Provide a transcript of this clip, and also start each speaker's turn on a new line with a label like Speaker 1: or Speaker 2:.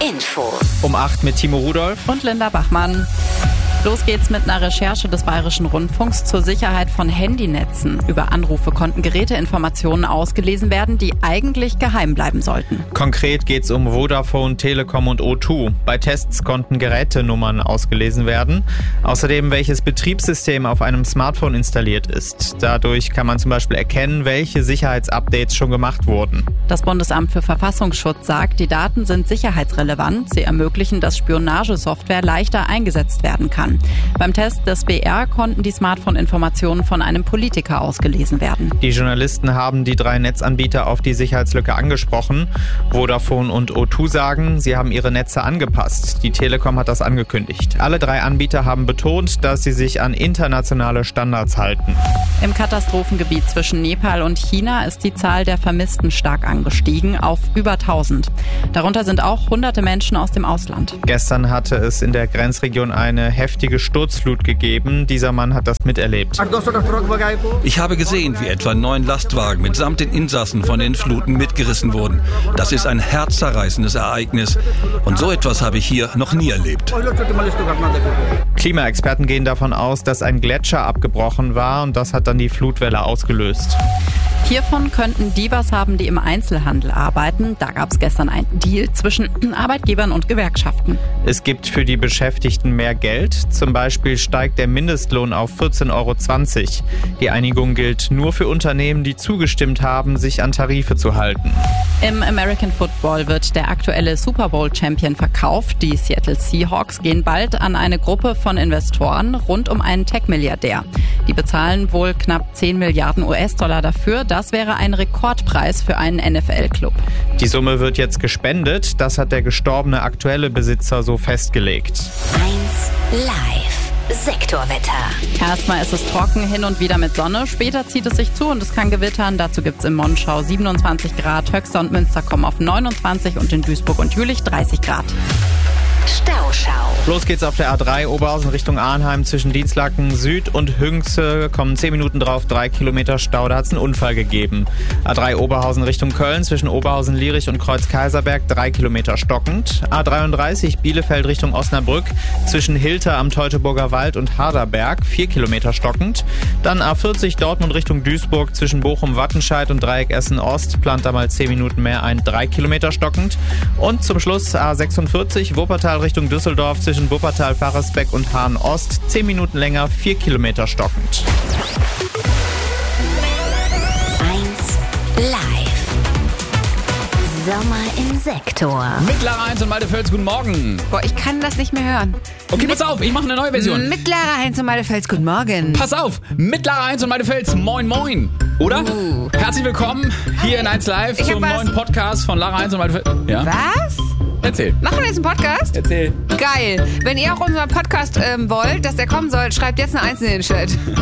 Speaker 1: Infos.
Speaker 2: Um 8 mit Timo Rudolph
Speaker 3: und Linda Bachmann. Los geht's mit einer Recherche des Bayerischen Rundfunks zur Sicherheit von Handynetzen. Über Anrufe konnten Geräteinformationen ausgelesen werden, die eigentlich geheim bleiben sollten.
Speaker 2: Konkret geht's um Vodafone, Telekom und O2. Bei Tests konnten Gerätenummern ausgelesen werden. Außerdem, welches Betriebssystem auf einem Smartphone installiert ist. Dadurch kann man zum Beispiel erkennen, welche Sicherheitsupdates schon gemacht wurden.
Speaker 3: Das Bundesamt für Verfassungsschutz sagt, die Daten sind sicherheitsrelevant. Sie ermöglichen, dass Spionagesoftware leichter eingesetzt werden kann. Beim Test des BR konnten die Smartphone-Informationen von einem Politiker ausgelesen werden.
Speaker 2: Die Journalisten haben die 3 Netzanbieter auf die Sicherheitslücke angesprochen. Vodafone und O2 sagen, sie haben ihre Netze angepasst. Die Telekom hat das angekündigt. Alle 3 Anbieter haben betont, dass sie sich an internationale Standards halten.
Speaker 3: Im Katastrophengebiet zwischen Nepal und China ist die Zahl der Vermissten stark angestiegen auf über 1000. Darunter sind auch hunderte Menschen aus dem Ausland.
Speaker 2: Gestern hatte es in der Grenzregion eine heftige Sturzflut gegeben. Dieser Mann hat das miterlebt.
Speaker 4: Ich habe gesehen, wie etwa 9 Lastwagen mitsamt den Insassen von den Fluten mitgerissen wurden. Das ist ein herzzerreißendes Ereignis. Und so etwas habe ich hier noch nie erlebt.
Speaker 2: Klimaexperten gehen davon aus, dass ein Gletscher abgebrochen war und das hat dann die Flutwelle ausgelöst.
Speaker 3: Hiervon könnten die was haben, die im Einzelhandel arbeiten. Da gab es gestern einen Deal zwischen Arbeitgebern und Gewerkschaften.
Speaker 2: Es gibt für die Beschäftigten mehr Geld. Zum Beispiel steigt der Mindestlohn auf 14,20 €. Die Einigung gilt nur für Unternehmen, die zugestimmt haben, sich an Tarife zu halten.
Speaker 3: Im American Football wird der aktuelle Super Bowl-Champion verkauft. Die Seattle Seahawks gehen bald an eine Gruppe von Investoren rund um einen Tech-Milliardär. Die bezahlen wohl knapp 10 Milliarden US-Dollar dafür. Das wäre ein Rekordpreis für einen NFL-Club.
Speaker 2: Die Summe wird jetzt gespendet. Das hat der gestorbene aktuelle Besitzer so festgelegt.
Speaker 1: 1 Live. Sektorwetter.
Speaker 3: Erstmal ist es trocken, hin und wieder mit Sonne. Später zieht es sich zu und es kann gewittern. Dazu gibt es in Monschau 27 Grad. Höxter und Münster kommen auf 29 und in Duisburg und Jülich 30 Grad.
Speaker 1: Stauschau.
Speaker 2: Los geht's auf der A3 Oberhausen Richtung Arnheim zwischen Dienstlaken Süd und Hünxe. Kommen 10 Minuten drauf, 3 Kilometer Stau. Da hat es einen Unfall gegeben. A3 Oberhausen Richtung Köln zwischen Oberhausen-Lierich und Kreuz-Kaiserberg 3 Kilometer stockend. A33 Bielefeld Richtung Osnabrück zwischen Hilter am Teutoburger Wald und Harderberg 4 Kilometer stockend. Dann A40 Dortmund Richtung Duisburg zwischen Bochum-Wattenscheid und Dreieck Essen-Ost. Plant da mal 10 Minuten mehr ein, 3 Kilometer stockend. Und zum Schluss A46 Wuppertal Richtung Düsseldorf zwischen Wuppertal, Faresbeck und Hahn-Ost. 10 Minuten länger, 4 Kilometer stockend.
Speaker 1: 1 Live. Sommer im Sektor.
Speaker 5: Mittlerer 1 und Maldefels, guten Morgen.
Speaker 6: Boah, ich kann das nicht mehr hören.
Speaker 5: Okay, pass auf, ich mache eine neue Version.
Speaker 6: Mittlerer 1 und Maldefels, guten Morgen.
Speaker 5: Pass auf, Mittlerer 1 und Maldefels, moin moin. Oder? Herzlich willkommen hier in 1 Live zum neuen Podcast von Lara 1 und Maldefels. Ja?
Speaker 6: Was?
Speaker 5: Erzähl.
Speaker 6: Machen wir jetzt einen Podcast?
Speaker 5: Erzähl.
Speaker 6: Geil. Wenn ihr auch unseren Podcast wollt, dass der kommen soll, schreibt jetzt eine 1 in den Chat.